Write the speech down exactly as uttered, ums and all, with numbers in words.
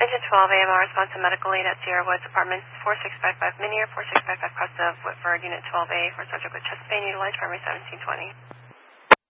Engine twelve, A M R, response to medical aid at Sierra Woods, apartment four six five five, Minier, four six five five, Costa of Whitford, unit twelve A, for subject with chest pain, utilized primary seventeen twenty.